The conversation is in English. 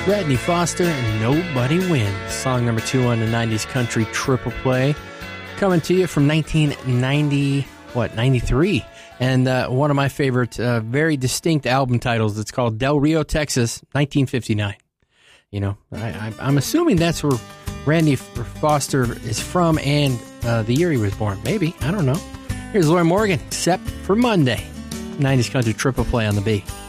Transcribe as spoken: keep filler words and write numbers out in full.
Randy Foster and Nobody Wins. Song number two on the nineties country triple play. Coming to you from nineteen ninety, what, ninety-three. And uh, one of my favorite, uh, very distinct album titles. It's called Del Rio, Texas, nineteen fifty-nine. You know, I, I, I'm assuming that's where Randy Foster is from and uh, the year he was born. Maybe. I don't know. Here's Lorne Morgan, Except for Monday. nineties country triple play on the B.